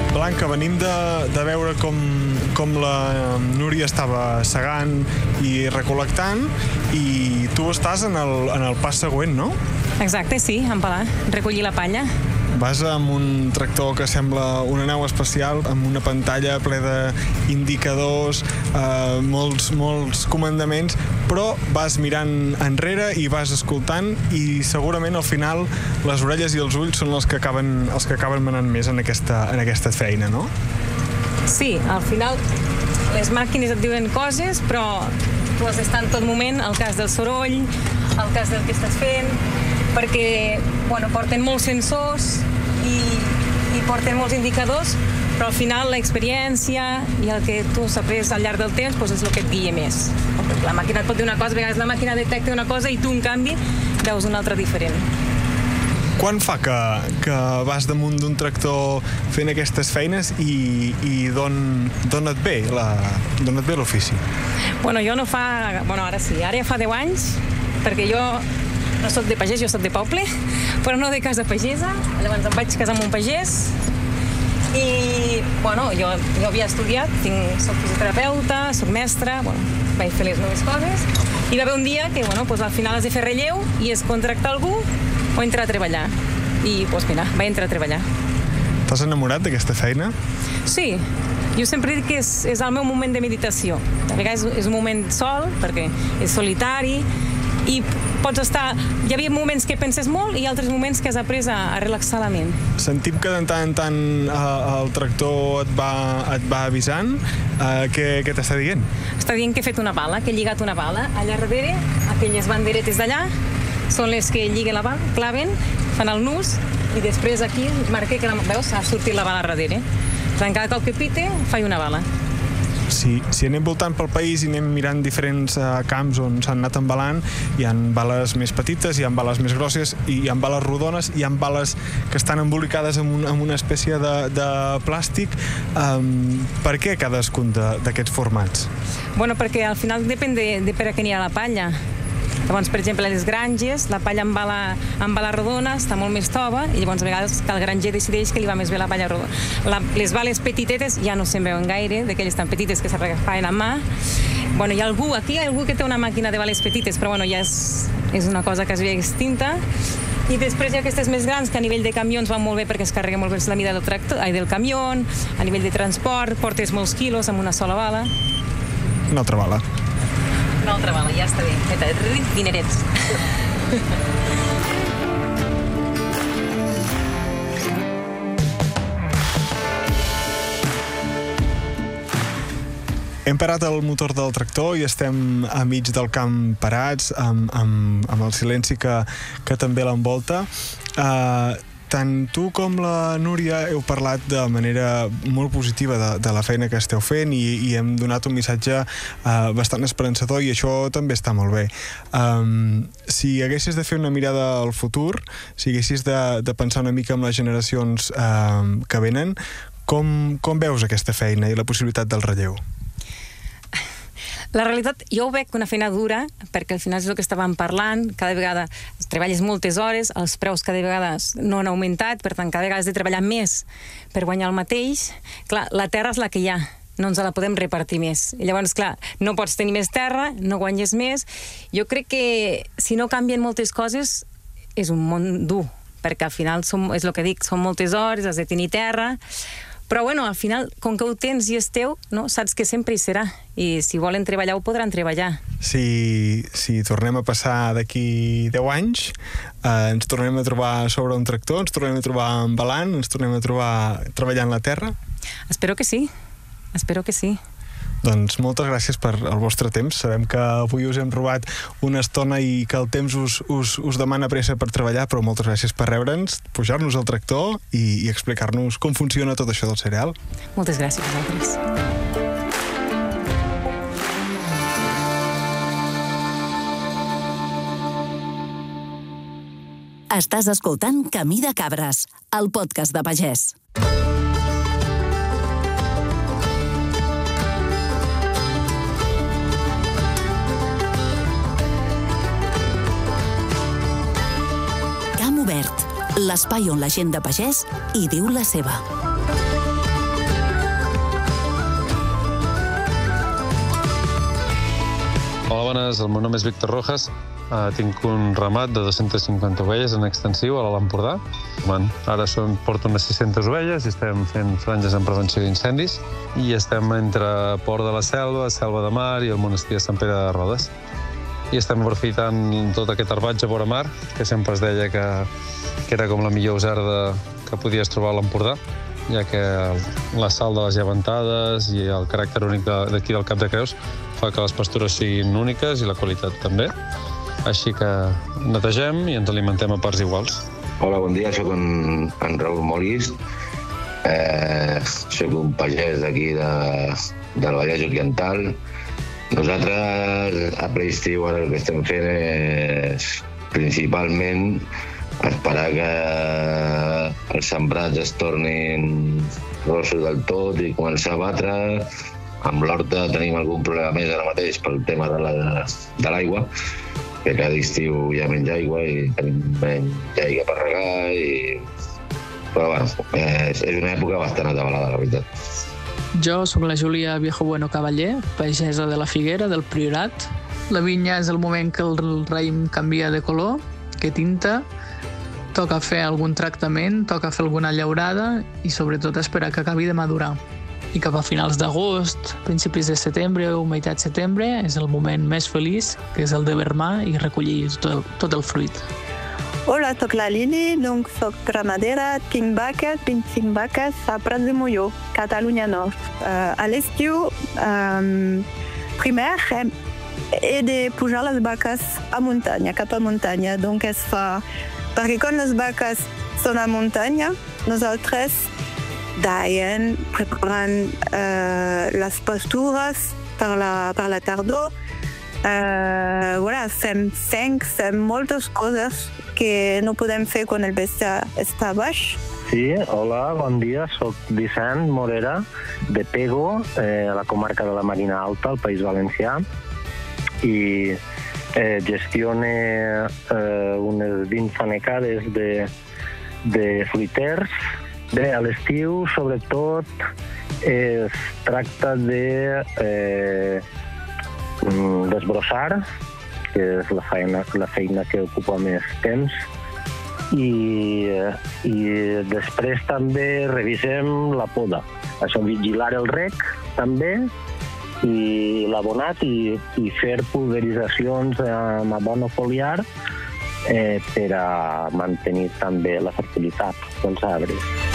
Blanca, venim de veure com la Núria estava segant i recol·lectant i tu estàs en el pas següent, no? Exacte, sí, empalar, recollir la palla. Vas amb un tractor que sembla una nau espacial, amb una pantalla ple d'indicadors, molts comandaments, però vas mirant enrere i vas escoltant i segurament al final les orelles i els ulls són els que acaben manant més en aquesta feina, no? Sí, al final les màquines et diuen coses, però tu has d'estar en tot moment al cas del soroll, al cas del que estàs fent, perquè porten molts sensors i porten molts indicadors, però al final l'experiència i el que tu has après al llarg del temps és el que et guia més. La màquina et pot dir una cosa, a vegades la màquina detecta una cosa i tu, en canvi, veus una altra diferent. Quan fa que vas damunt d'un tractor fent aquestes feines i d'on et ve l'ofici? Jo no fa... ara sí, ara ja fa 10 anys, perquè jo no soc de pagès, jo soc de poble, però no de casa pagesa. Llavors em vaig casar amb un pagès i, jo havia estudiat, soc fisioterapeuta, soc mestra, vaig fer les noves coses i va haver un dia que, al final has de fer relleu i és contractar algú o entrar a treballar. I, mira, vaig entrar a treballar. T'has enamorat d'aquesta feina? Sí. Jo sempre dic que és el meu moment de meditació. A vegades és un moment sol, perquè és solitari, i pots estar... Hi havia moments que penses molt i altres moments que has après a relaxar la ment. Sentim que de tant en tant el tractor et va avisant. Què t'està dient? Està dient que he fet una bala, que he lligat una bala. Allà darrere, aquelles banderetes d'allà, són les que lliguen la bala, claven, fan el nus, i després aquí marca que, veus, ha sortit la bala darrere. Per tant, cada cop que pite, faig una bala. Si anem voltant pel país i anem mirant diferents camps on s'han anat embalant, hi ha bales més petites, hi ha bales més grosses, hi ha bales rodones, hi ha bales que estan embolicades amb una espècie de plàstic. Per què cadascun d'aquests formats? Perquè al final depèn de per a què anirà la palla. Llavors, per exemple, a les granges, la palla amb bala rodona està molt més tova i llavors a vegades el granger decideix que li va més bé la palla rodona. Les bales petitetes ja no se'n veuen gaire, d'aquelles tan petites que s'arregafen a mà. Hi ha algú que té una màquina de bales petites, però ja és una cosa que es ve extinta. I després hi ha aquestes més grans que a nivell de camions van molt bé perquè es carrega molt bé la mida del camió, a nivell de transport, portes molts quilos amb una sola bala. Una altra bala. Una altra bala, ja està bé. Dinerets. Hem parat el motor del tractor i estem a mig del camp parats, amb el silenci que també l'envolta. Tant tu com la Núria heu parlat de manera molt positiva de la feina que esteu fent i hem donat un missatge bastant esperançador i això també està molt bé. Si haguessis de fer una mirada al futur, si haguessis de pensar una mica en les generacions que venen, com veus aquesta feina i la possibilitat del relleu? La realitat, jo ho veig una feina dura, perquè al final és el que estàvem parlant, cada vegada treballes moltes hores, els preus cada vegada no han augmentat, per tant cada vegada has de treballar més per guanyar el mateix. Clar, la terra és la que hi ha, no ens la podem repartir més. I llavors, clar, no pots tenir més terra, no guanyes més. Jo crec que si no canvien moltes coses, és un món dur, perquè al final, és el que dic, són moltes hores, has de tenir terra. Però, al final, com que ho tens i és teu, saps que sempre hi serà. I si volen treballar, ho podran treballar. Si tornem a passar d'aquí 10 anys, ens tornem a trobar sobre un tractor, ens tornem a trobar embalant, ens tornem a trobar treballant la terra? Espero que sí. Doncs moltes gràcies per el vostre temps. Sabem que avui us hem robat una estona i que el temps us demana pressa per treballar, però moltes gràcies per rebre'ns, pujar-nos al tractor i explicar-nos com funciona tot això del cereal. Moltes gràcies a vosaltres. Estàs escoltant Camí de Cabres, el podcast de pagès. Camp Obert, l'espai on la gent de pagès hi diu la seva. Hola, bones. El meu nom és Víctor Rojas. Tinc un ramat de 250 ovelles en extensiu a l'Alt Empordà. Ara porto unes 600 ovelles i estem fent franges en prevenció d'incendis i estem entre Port de la Selva, Selva de Mar i el monestir de Sant Pere de Rodes. I estem aprofitant tot aquest herbatge vora mar, que sempre es deia que era com la millor usarda que podies trobar a l'Empordà, ja que la sal de les llevantades i el caràcter únic d'aquí del Cap de Creus fa que les pastures siguin úniques i la qualitat també. Així que netegem i ens alimentem a parts iguals. Hola, bon dia, soc en Raül Molist. Soc un pagès d'aquí del Vallès Oriental. Nosaltres a preestiu ara el que estem fent és principalment esperar que els sembrats es tornin rossos del tot i començar a batre. Amb l'horta tenim algun problema més ara mateix pel tema de l'aigua, que cada estiu hi ha menys aigua i tenim menys aigua per regar. Però bueno, és una època bastant atabalada, la veritat. Jo sóc la Júlia Viejo Bueno Cavaller, pagesa de la Figuera, del Priorat. La vinya és el moment que el raïm canvia de color, que tinta, toca fer algun tractament, toca fer alguna llaurada i sobretot esperar que acabi de madurar. I cap a finals d'agost, principis de setembre o meitat setembre és el moment més feliç, que és el de vermar i recollir tot el fruit. Hola, soc la Lili, donc soc ramadera, tinc 25 vaques a Prats de Molló, Catalunya Nord. A l'estiu, primer he de pujar les vaques a muntanya, cap a muntanya. Donc es fa... Perquè quan les vaques són a muntanya, nosaltres daiem, preparant les pastures per la tardor. Fem fenc, fem moltes coses que no podem fer quan el bestiar està baix. Sí, hola, bon dia. Soc Vicent Morera, de Pego, a la comarca de la Marina Alta, al País Valencià, i gestione unes 20 fanecades de fruiters. Bé, a l'estiu, sobretot, es tracta de desbrossar, que és la feina que ocupa més temps, i després també revisem la poda. Això, vigilar el rec també, i l'abonat i fer pulveritzacions amb abono foliar per a mantenir també la fertilitat dels arbres.